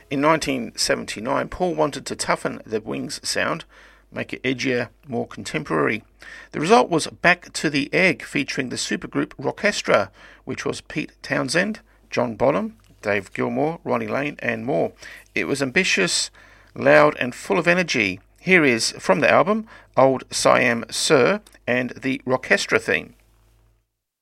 In 1979, Paul wanted to toughen the Wings sound, make it edgier, more contemporary. The result was Back to the Egg, featuring the supergroup Rockestra, which was Pete Townshend, John Bonham, Dave Gilmour, Ronnie Lane, and more. It was ambitious, loud, and full of energy. Here is, from the album, Old Siam Sir and the Rockestra theme.